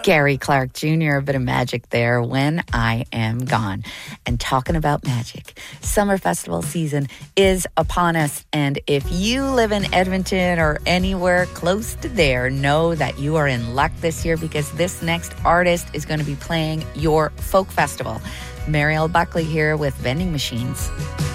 Gary Clark Jr., a bit of magic there, When I Am Gone. And talking about magic, summer festival season is upon us. And if you live in Edmonton or anywhere close to there, know that you are in luck this year because this next artist is going to be playing your folk festival. Marielle Buckley here with Vending Machines.